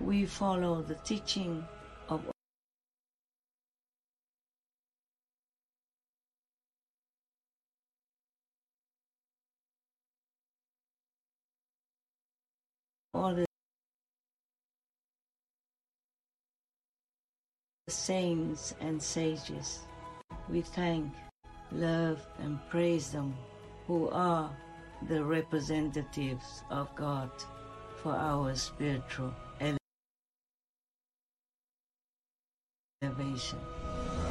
we follow the teaching of all the saints and sages. We thank, love, and praise them, who are the representatives of God for our spiritual elevation.